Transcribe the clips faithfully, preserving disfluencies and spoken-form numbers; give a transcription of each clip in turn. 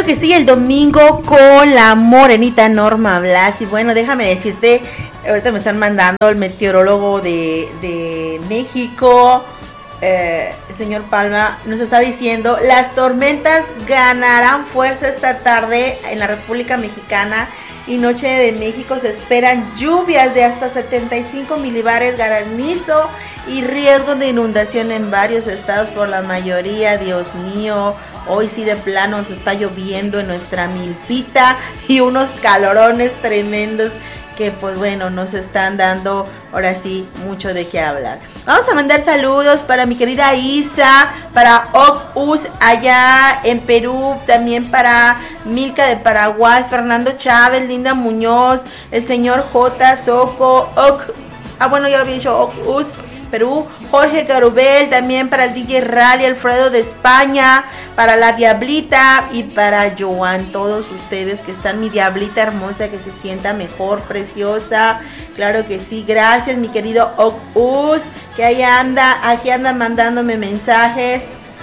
que sí, el domingo con la morenita Norma Blas. Y bueno, déjame decirte, ahorita me están mandando el meteorólogo de, de México, eh, el señor Palma, nos está diciendo, las tormentas ganarán fuerza esta tarde en la República Mexicana y Noche de México. Se esperan lluvias de hasta setenta y cinco milibares, granizo y riesgo de inundación en varios estados por la mayoría. Dios mío, hoy sí de plano se está lloviendo en nuestra milpita y unos calorones tremendos que pues bueno, nos están dando ahora sí mucho de qué hablar. Vamos a mandar saludos para mi querida Isa, para Ocus allá en Perú, también para Milka de Paraguay, Fernando Chávez, Linda Muñoz, el señor J. Soco, Oc, ah bueno ya lo había dicho, Ocus Perú, Jorge Carubel, también para el D J Rally, Alfredo de España, para la Diablita y para Joan, todos ustedes que están, mi Diablita hermosa, que se sienta mejor, preciosa, claro que sí, gracias mi querido Ocus, que ahí anda, aquí anda mandándome mensajes,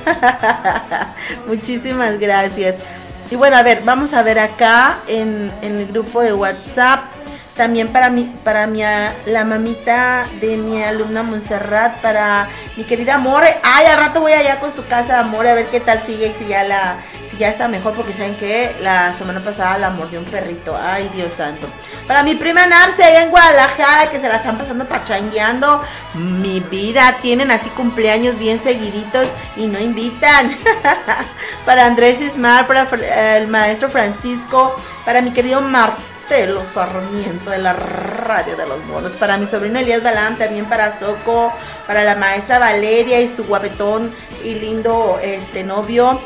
muchísimas gracias. Y bueno, a ver, vamos a ver acá en, en el grupo de WhatsApp. También para mi, para mi, la mamita de mi alumna Montserrat, para mi querida More. Ay, al rato voy allá con su casa, More, a ver qué tal sigue, si ya la, si ya está mejor, porque saben que la semana pasada la mordió un perrito. Ay, Dios santo. Para mi prima Narce allá en Guadalajara, que se la están pasando pachangueando. Mi vida, tienen así cumpleaños bien seguiditos y no invitan. Para Andrés Ismar, para el maestro Francisco, para mi querido Martín de los Sarmiento de la radio de los monos, para mi sobrino Elías Balán, también para Soco, para la maestra Valeria y su guapetón y lindo este novio,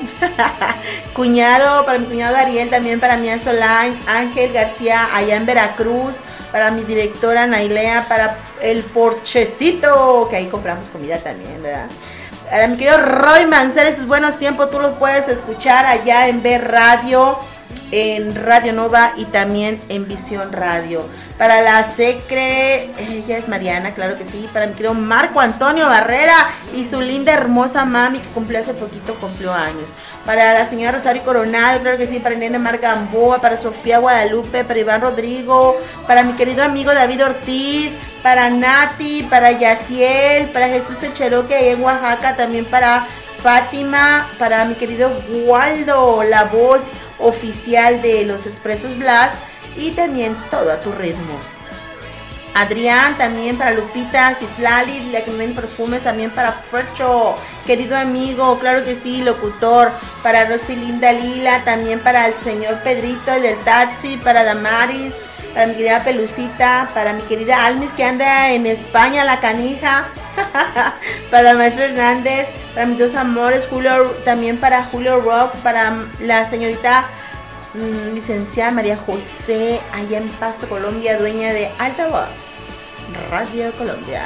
cuñado, para mi cuñado Ariel, también para mi Solán, Ángel García allá en Veracruz, para mi directora Nailea, para el Porchecito, que ahí compramos comida también, ¿verdad? Para mi querido Roy Mancera, sus buenos tiempos, tú lo puedes escuchar allá en B Radio, en Radio Nova y también en Visión Radio. Para la Secre, ella es Mariana, claro que sí. Para mi querido Marco Antonio Barrera y su linda hermosa mami que cumplió hace poquito, cumplió años. Para la señora Rosario Coronado, claro que sí. Para Nene Mar Gamboa, para Sofía Guadalupe, para Iván Rodrigo, para mi querido amigo David Ortiz, para Nati, para Yaciel, para Jesús Echeroque ahí en Oaxaca, también para Fátima, para mi querido Waldo, la voz oficial de los Expresos Blas, y también Todo a tu ritmo. Adrián, también para Lupita, Citlali, la que me vende perfumes, también para Fercho, querido amigo, claro que sí, locutor, para Rosilinda Lila, también para el señor Pedrito, el del taxi, para Damaris, para mi querida Pelucita, para mi querida Almis que anda en España, la canija, para el maestro Hernández, para mis dos amores, Julio, también para Julio Rock, para la señorita mmm, licenciada María José, allá en Pasto, Colombia, dueña de Altavoz Radio Colombia.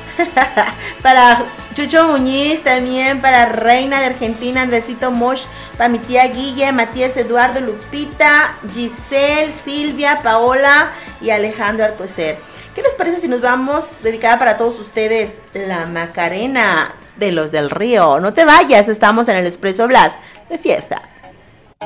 Para Chucho Muñiz, también para Reina de Argentina, Andresito Mosh, para mi tía Guille, Matías Eduardo, Lupita, Giselle, Silvia, Paola y Alejandro Alcocer. ¿Qué les parece si nos vamos, dedicada para todos ustedes, la Macarena de los del Río? No te vayas, estamos en el Expreso Blas de fiesta.